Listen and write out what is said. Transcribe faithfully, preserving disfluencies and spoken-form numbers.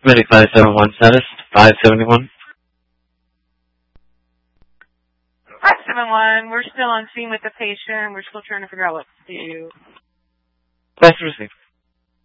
Medic five seven one status, five seventy-one. five seven one, we're still on scene with the patient. We're still trying to figure out what to do. Class received.